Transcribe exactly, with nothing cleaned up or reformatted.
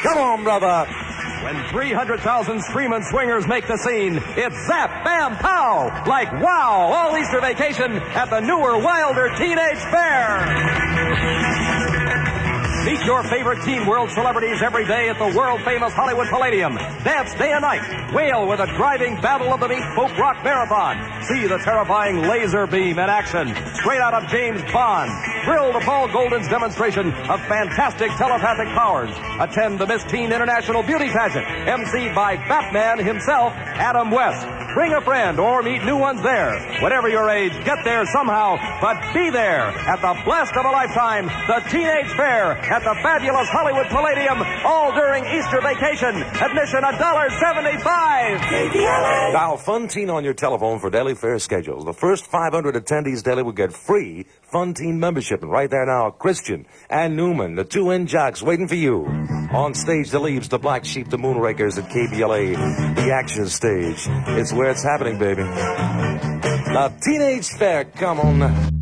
Come on, brother. When three hundred thousand screaming swingers make the scene, it's zap, bam, pow, like wow, all Easter vacation at the newer, wilder Teenage Fair. Meet your favorite Teen World celebrities every day at the world-famous Hollywood Palladium. Dance day and night. Wail with a driving Battle of the Meat folk rock marathon. See the terrifying laser beam in action, straight out of James Bond. Thrill to Paul Golden's demonstration of fantastic telepathic powers. Attend the Miss Teen International Beauty Pageant, emceed by Batman himself, Adam West. Bring a friend or meet new ones there. Whatever your age, get there somehow, but be there at the blast of a lifetime, the Teenage Fair at the fabulous Hollywood Palladium, all during Easter vacation. Admission one dollar seventy-five. Dial Fun Teen on your telephone for daily fair schedules. The first five hundred attendees daily will get free Fun Teen membership. And right there now, Christian and Newman, the two in jocks, waiting for you. On stage, the Leaves, the Black Sheep, the Moonrakers at K B L A, the action stage. It's where it's happening, baby. The Teenage Fair, come on.